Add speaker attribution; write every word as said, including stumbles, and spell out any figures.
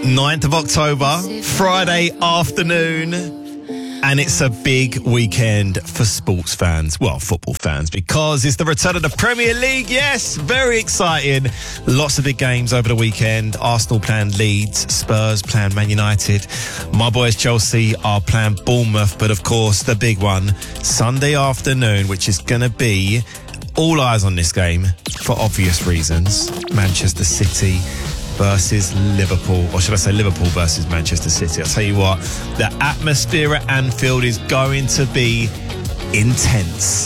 Speaker 1: ninth of October, Friday afternoon, and it's a big weekend for sports fans, well, football fans, because it's the return of the Premier League. Yes, very exciting. Lots of big games over the weekend. Arsenal playing Leeds, Spurs playing Man United. My boys Chelsea are playing Bournemouth, but of course the big one, Sunday afternoon, which is going to be all eyes on this game for obvious reasons. Manchester City versus Liverpool, or should I say Liverpool versus Manchester City. I'll tell you what, the atmosphere at Anfield is going to be intense.